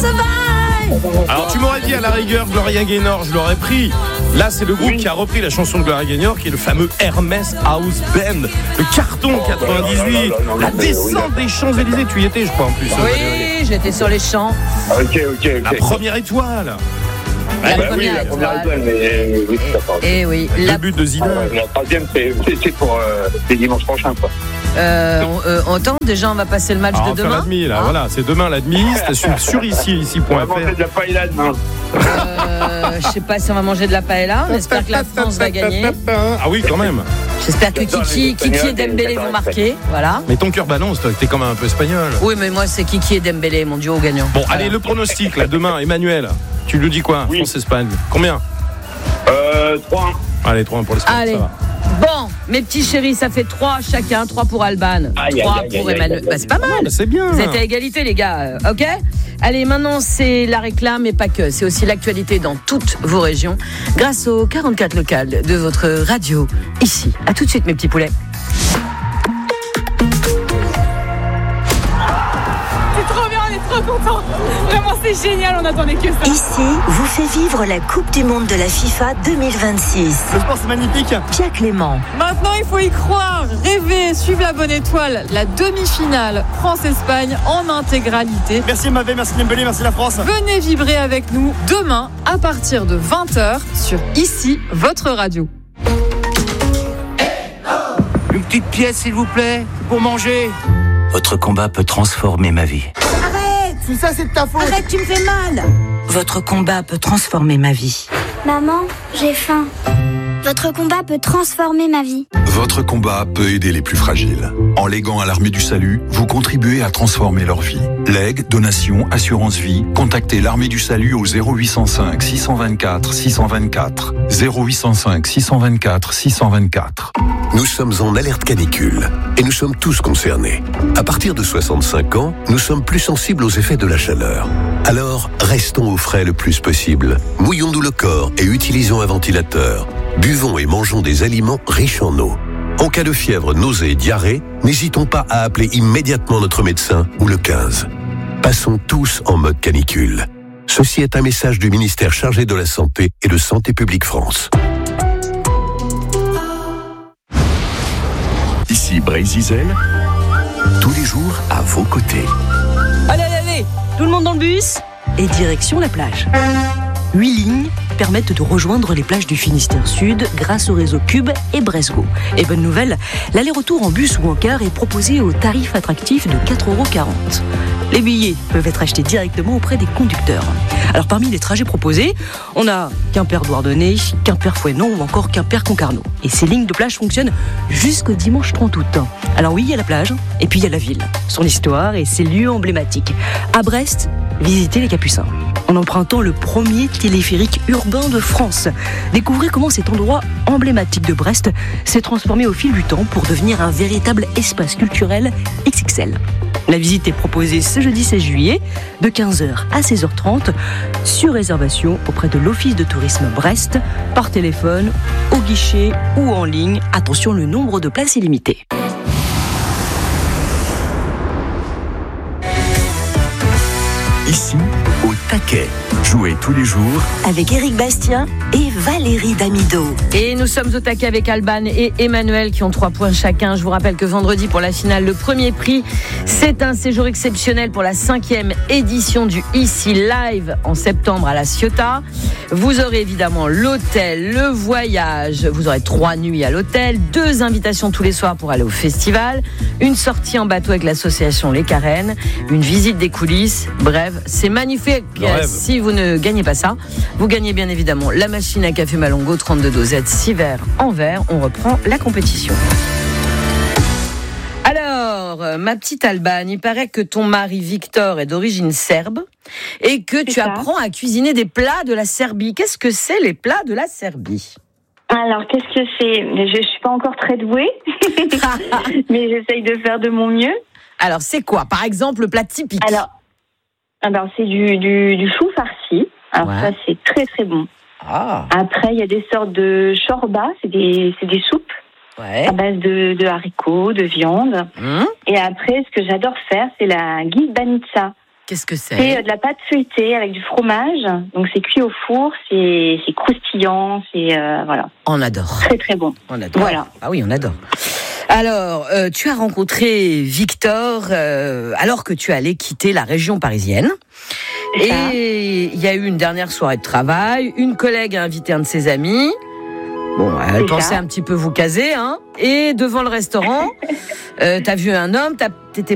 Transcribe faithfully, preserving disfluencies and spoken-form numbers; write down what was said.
Alors tu m'aurais dit à la rigueur Gloria Gaynor, je l'aurais pris. Là c'est le groupe oui. qui a repris la chanson de Gloria Gaynor, qui est le fameux Hermès House Band, le carton quatre-vingt-dix-huit, oh, non, non, non, la descente oui, des Champs-Élysées. Tu y étais je crois en plus. Oui, j'étais sur les champs. Ok, ok, ok. La première étoile. La, ah bah première, oui, la première étoile, mais oui, c'est ça. Et oui, le la... but de Zidane. Ah, la troisième, c'est, c'est, c'est pour euh, les dimanches prochains, quoi. Euh, on, euh, on tente, déjà on va passer le match Alors, de demain. La demi, là, hein voilà, c'est demain la demi, c'est sur, sur ici, ici point f r. On va manger de la paella demain. Euh, je sais pas si on va manger de la paella, on espère que la France va gagner. Ah oui, quand même. J'espère que Kiki, Kiki et Dembélé vont marquer, voilà. Mais ton cœur balance, toi, t'es quand même un peu espagnol. Oui, mais moi c'est Kiki et Dembélé, mon duo gagnant. Bon, voilà. Allez, le pronostic, là, demain, Emmanuel, tu nous dis quoi, oui. France-Espagne? Combien? Euh, trois un. Allez, trois un pour l'Espagne, Allez. Ça va. Bon, mes petits chéris, ça fait trois chacun, trois pour Alban, trois pour Emmanuel. Bah, c'est pas mal. Bah, c'est bien. Vous êtes à égalité, les gars, euh, ok? Allez, maintenant, c'est la réclame, mais pas que. C'est aussi l'actualité dans toutes vos régions, grâce aux quarante-quatre locales de votre radio, ici. À tout de suite, mes petits poulets. C'est trop bien, on est trop contents. Vraiment, c'est génial, on attendait que ça. Ici, vous fait vivre la Coupe du Monde de la FIFA deux mille vingt-six. Le sport, c'est magnifique. Pierre Clément. Maintenant, il faut y croire, rêver, suivre la bonne étoile. La demi-finale France-Espagne en intégralité. Merci Mavé, merci Dembélé, merci la France. Venez vibrer avec nous demain à partir de vingt heures sur Ici, votre radio. Une petite pièce, s'il vous plaît, pour manger. Votre combat peut transformer ma vie. Arrête, tout ça c'est de ta faute. Arrête, tu me fais mal. Votre combat peut transformer ma vie. Maman, j'ai faim. Votre combat peut transformer ma vie. Votre combat peut aider les plus fragiles. En léguant à l'Armée du Salut, vous contribuez à transformer leur vie. Legs, donations, assurance vie, contactez l'Armée du Salut au zéro huit cent cinq six cent vingt-quatre six cent vingt-quatre. zéro huit cent cinq six cent vingt-quatre six cent vingt-quatre. Nous sommes en alerte canicule et nous sommes tous concernés. À partir de soixante-cinq ans, nous sommes plus sensibles aux effets de la chaleur. Alors, restons au frais le plus possible. Mouillons-nous le corps et utilisons un ventilateur. Buvons et mangeons des aliments riches en eau. En cas de fièvre, nausée et diarrhée, n'hésitons pas à appeler immédiatement notre médecin ou le quinze. Passons tous en mode canicule. Ceci est un message du ministère chargé de la Santé et de Santé publique France. Ici Brésil, tous les jours à vos côtés. Allez, allez, allez, tout le monde dans le bus et direction la plage. Huit lignes permettent de rejoindre les plages du Finistère Sud grâce au réseau Cube et Bresgo. Et bonne nouvelle, l'aller-retour en bus ou en car est proposé au tarif attractif de quatre euros quarante. Les billets peuvent être achetés directement auprès des conducteurs. Alors parmi les trajets proposés, on a Quimper-Douarnenez, Quimper-Fouesnant ou encore Quimper-Concarneau. Et ces lignes de plage fonctionnent jusqu'au dimanche trente août. Alors oui, il y a la plage, et puis il y a la ville, son histoire et ses lieux emblématiques. À Brest, visitez les Capucins, en empruntant le premier téléphérique urbain de France. Découvrez comment cet endroit emblématique de Brest s'est transformé au fil du temps pour devenir un véritable espace culturel X X L. La visite est proposée ce jeudi seize juillet de quinze heures à seize heures trente sur réservation auprès de l'Office de tourisme Brest, par téléphone, au guichet ou en ligne. Attention, le nombre de places est limité. Ici, au taquet. Jouez tous les jours avec Éric Bastien et Valérie Damido. Et nous sommes au taquet avec Alban et Emmanuel qui ont trois points chacun. Je vous rappelle que vendredi pour la finale, le premier prix, c'est un séjour exceptionnel pour la cinquième édition du Ici Live en septembre à La Ciotat. Vous aurez évidemment l'hôtel, le voyage, vous aurez trois nuits à l'hôtel, deux invitations tous les soirs pour aller au festival, une sortie en bateau avec l'association Les Carènes, une visite des coulisses. Bref, c'est magnifique. Si vous ne gagnez pas ça, vous gagnez bien évidemment la machine à café Malongo, trente-deux dosettes, six verres en verre. On reprend la compétition. Alors, ma petite Alban, il paraît que ton mari Victor est d'origine serbe et que c'est tu ça. apprends à cuisiner des plats de la Serbie. Qu'est-ce que c'est les plats de la Serbie ? Alors, qu'est-ce que c'est ? Je ne suis pas encore très douée, mais j'essaye de faire de mon mieux. Alors, c'est quoi, par exemple, le plat typique ? Alors, alors c'est du, du, du chou farci. Alors, ouais. Ça, c'est très, très bon. Ah. Après, il y a des sortes de chorba, c'est des, c'est des soupes. Ouais. À base de, de haricots, de viande. Mmh. Et après, ce que j'adore faire, c'est la guilbanitsa. Qu'est-ce que c'est? C'est de la pâte feuilletée avec du fromage. Donc c'est cuit au four, c'est, c'est croustillant, c'est euh, voilà. On adore. Très très bon. On adore. Voilà. Ah oui, on adore. Alors, euh, tu as rencontré Victor euh, alors que tu allais quitter la région parisienne. Et il y a eu une dernière soirée de travail. Une collègue a invité un de ses amis. Bon, elle c'est pensait ça. un petit peu vous caser, hein. Et devant le restaurant, euh, t'as vu un homme, t'as, t'étais